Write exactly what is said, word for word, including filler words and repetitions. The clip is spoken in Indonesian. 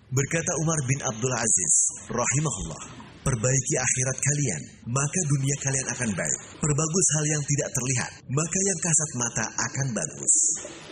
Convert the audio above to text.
Berkata Umar bin Abdul Aziz, rahimahullah, perbaiki akhirat kalian, maka dunia kalian akan baik. Perbagus hal yang tidak terlihat, maka yang kasat mata akan bagus.